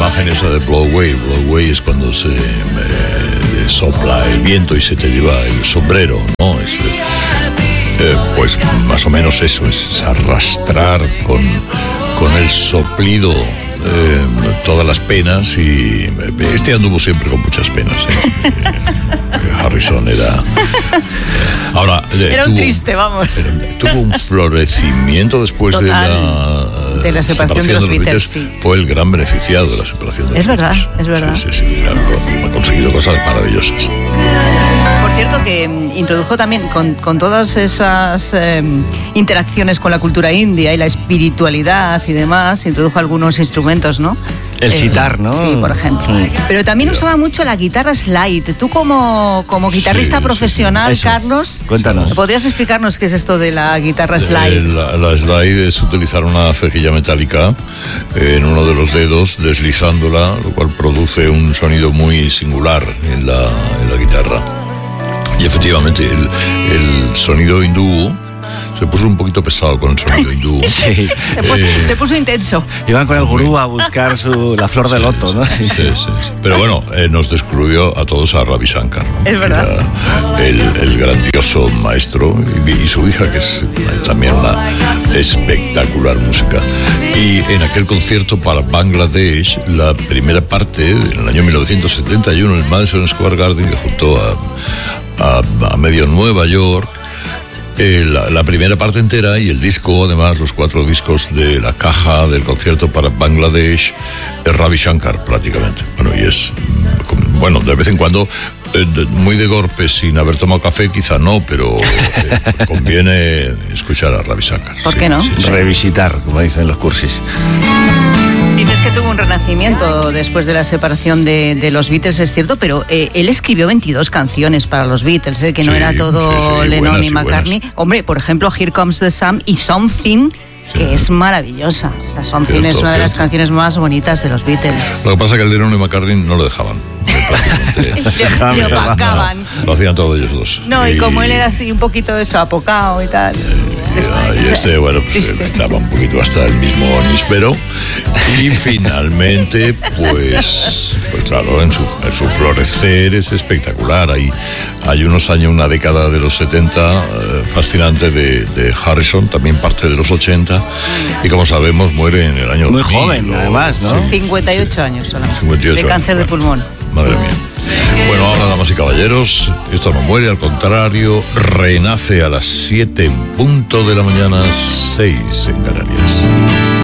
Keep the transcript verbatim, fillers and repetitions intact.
imagen esa de blow away. Blow away es cuando se eh, sopla el viento y se te lleva el sombrero, ¿no? Es, eh, pues más o menos eso, es arrastrar con, con el soplido eh, todas las penas. Y este anduvo siempre con muchas penas, ¿eh? eh, Harrison era... Ahora, eh, era un tuvo, triste, vamos. Era, tuvo un florecimiento después de la, de la separación, separación de los, de los Beatles. Sí. Fue el gran beneficiado de la separación de los Es verdad, Beatles. es verdad. Sí, sí, sí, claro, ha conseguido cosas maravillosas. Por cierto, que introdujo también con, con todas esas eh, interacciones con la cultura india y la espiritualidad y demás, introdujo algunos instrumentos, ¿no? El sitar, ¿no? Sí, por ejemplo. Sí. Pero también usaba mucho la guitarra slide. Tú como, como guitarrista sí, profesional, sí, Carlos, cuéntanos. ¿Podrías explicarnos qué es esto de la guitarra slide? La, la slide es utilizar una cejilla metálica en uno de los dedos, deslizándola, lo cual produce un sonido muy singular en la, en la guitarra. Y efectivamente, el, el sonido hindú se puso un poquito pesado con el sonido hindú. Sí. Se, pu- eh, se puso intenso. Iban con el gurú a buscar su, la flor de loto, ¿no? Sí, sí, sí, sí. Pero bueno, eh, nos descubrió a todos a Ravi Shankar, ¿no? Es verdad. El, el grandioso maestro y, y su hija, que es también una espectacular música. Y en aquel concierto para Bangladesh, la primera parte, en el año mil novecientos setenta y uno, en el Madison Square Garden, que juntó a, a, a medio Nueva York, Eh, la, la primera parte entera y el disco, además, los cuatro discos de la caja del concierto para Bangladesh, es Ravi Shankar prácticamente. Bueno, y es, bueno, de vez en cuando, eh, de, muy de golpe, sin haber tomado café, quizá no, pero eh, conviene escuchar a Ravi Shankar. ¿Por sí, qué no? Sí, sí. Revisitar, como dicen los cursis. Dices que tuvo un renacimiento después de la separación de, de los Beatles, es cierto, pero eh, él escribió veintidós canciones para los Beatles, eh, que no sí, era todo sí, sí, Lennon buenas, y McCartney. Y Hombre, por ejemplo, Here Comes the Sun y Something, que sí. es maravillosa. O sea, Something cierto, es una cierto. de las canciones más bonitas de los Beatles. Lo que pasa es que Lennon y McCartney no lo dejaban. le, le opacaban. No, lo hacían todos ellos dos. No, y, y como él era así un poquito eso, apocado y tal. Y, y este, bueno, pues le echaba un poquito hasta el mismo níspero. Y finalmente, pues, pues claro, en su, en su florecer es espectacular. Hay, hay unos años, una década de los setenta, eh, fascinante de, de Harrison, también parte de los ochenta. Y como sabemos, muere en el año Muy dos mil, joven, o, además, ¿no? cincuenta y ocho sí. años solamente. cincuenta y ocho de cáncer años, de pulmón. Madre mía. Bueno, ahora, damas y caballeros, esto no muere, al contrario, renace a las siete en punto de la mañana, seis en Canarias.